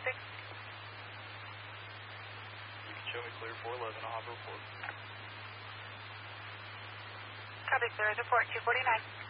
You can show me clear 411. I'll have a report. Copy, clear. Report 249.